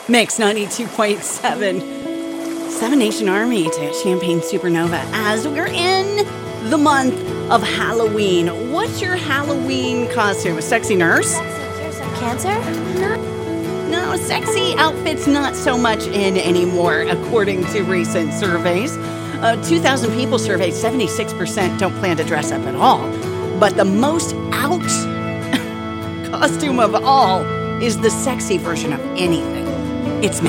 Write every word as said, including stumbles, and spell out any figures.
Mix ninety-two point seven. Seven Nation Army to Champagne Supernova as we're in the month of Halloween. What's your Halloween costume? A sexy nurse? Cancer? No, sexy outfits not so much in anymore, according to recent surveys. Uh, two thousand people surveyed, seventy-six percent don't plan to dress up at all. But the most out costume of all is the sexy version of anything. It's